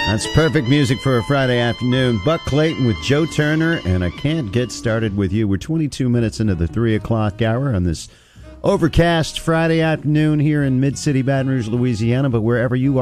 That's perfect music for a Friday afternoon. Buck Clayton with Joe Turner, and I Can't Get Started With You. We're 22 minutes into the 3 o'clock hour on this overcast Friday afternoon here in Mid-City Baton Rouge, Louisiana, but wherever you are.